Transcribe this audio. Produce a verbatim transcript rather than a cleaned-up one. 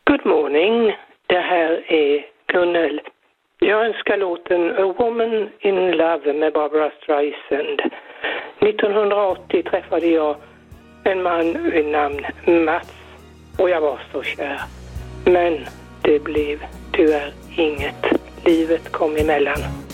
Good morning, det här är Gunnel. Jag önskar låten A Woman in Love med Barbara Streisand. nittonhundraåttio träffade jag en man vid namn Mats och jag var så kär. Men det blev tyvärr inget. Livet kom emellan.